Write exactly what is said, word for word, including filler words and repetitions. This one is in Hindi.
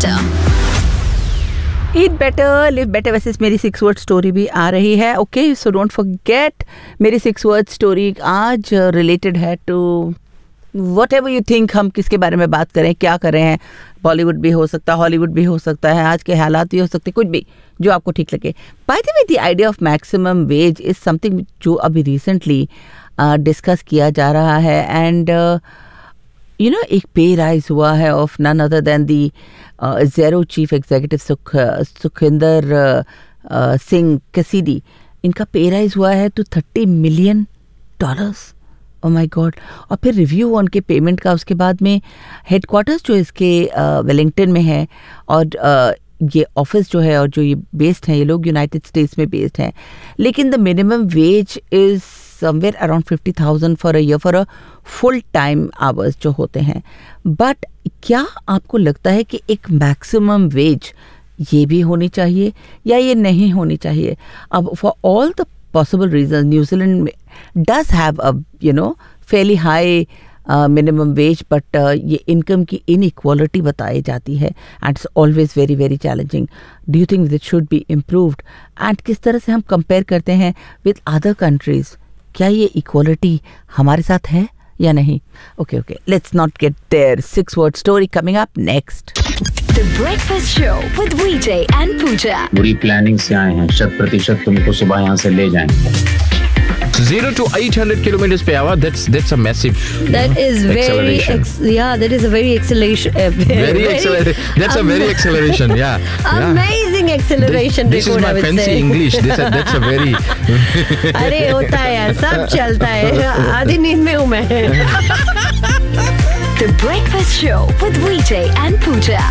better. Eat better, live better वैसे मेरी सिक्स वर्ड स्टोरी भी आ रही है. ओके, सो डोंट फॉरगेट मेरी सिक्स वर्ड स्टोरी आज रिलेटेड है to what ever you think. हम किसके बारे में बात करें, क्या कर रहे हैं. बॉलीवुड भी हो सकता है, हॉलीवुड भी हो सकता है, आज के हालात भी हो सकते हैं, कुछ भी जो आपको ठीक लगे. By the way, the idea of maximum veg is something जो अभी रिसेंटली डिस्कस किया जा रहा है. एंड यू नो एक पे राइज हुआ है of none other than the zero chief executive सुख सुखविंदर सिंह कसीदी. इनका पे राइज हुआ है to thirty million dollars. Oh my God. और फिर रिव्यू उनके पेमेंट का उसके बाद में हेडक्वार्टर्स जो इसके वेलिंगटन में है और uh, ये ऑफिस जो है और जो ये बेस्ड हैं, ये लोग यूनाइटेड स्टेट्स में बेस्ड हैं. लेकिन the minimum wage is somewhere around fifty thousand for a year for a full time hours जो होते हैं. बट क्या आपको लगता है कि एक मैक्सिमम वेज ये भी होनी चाहिए या ये नहीं होनी चाहिए? अब for all the possible reasons, New Zealand does have a you know fairly high uh, minimum wage, but uh, ये income की inequality बताई जाती है and it's always very very challenging. Do you think that should be improved? And किस तरह से हम compare करते हैं with other countries? क्या ये equality हमारे साथ है या नहीं? Okay, okay, let's not get there. Six word story coming up next. The Breakfast Show with V J and Pooja. बुरी प्लानिंग से आए हैं, शत प्रतिशत तुमको सुबह यहाँ से ले जाएंगे. Zero to eight hundred kilometers per hour. That's that's a massive. That know, is very acceleration. ex- yeah. That is a very acceleration. Uh, Very acceleration. That's a very acceleration. Yeah. yeah. Amazing acceleration. This, this is record, my I would fancy say. English. This, that's a very. अरे होता है यार, सब चलता है. आधी नींद में हूँ मैं. The Breakfast Show with V J and Pooja.